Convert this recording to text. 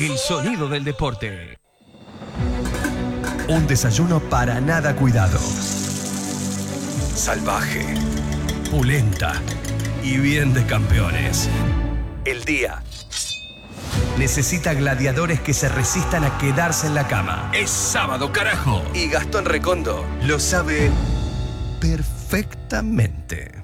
El sonido del deporte. Un desayuno para nada cuidado. Salvaje, pulenta y bien de campeones. El día necesita gladiadores que se resistan a quedarse en la cama. Es sábado, carajo. Y Gastón Recondo lo sabe perfectamente.